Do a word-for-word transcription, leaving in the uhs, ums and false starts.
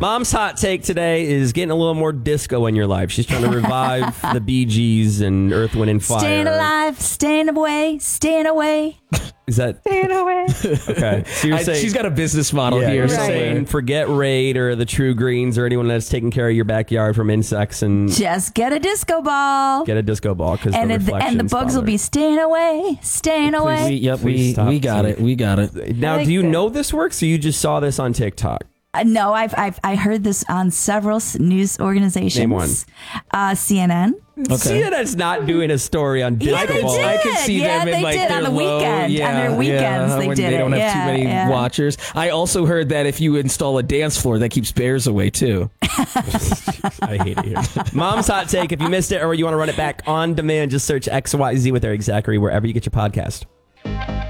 Mom's hot take today is getting a little more disco in your life. She's trying to revive the Bee Gees and Earth, Wind, and Fire. Staying alive, staying away, staying away. Is that staying away? Okay. So you're I, saying she's got a business model yeah, here. You're somewhere. saying forget Raid or the True Greens or anyone that's taking care of your backyard from insects and just get a disco ball. Get a disco ball because and the it, and the bugs will be staying away, staying away. We, yep, we, we got it. We got it. Now, like do you this. know this works or you just saw this on TikTok? Uh, no, I've, I've I heard this on several s- news organizations. Name one. Uh, C N N. Okay. C N N's not doing a story on disco Yeah, they balls. did. I can see Yeah, them in they like did their on the low, weekend. Yeah, On their weekends, yeah, they when did they don't it. have Yeah, too many yeah. watchers. I also heard that if you install a dance floor, that keeps bears away too. I hate it here. Mom's hot take. If you missed it or you want to run it back on demand, just search X Y Z with Eric Zachary wherever you get your podcast.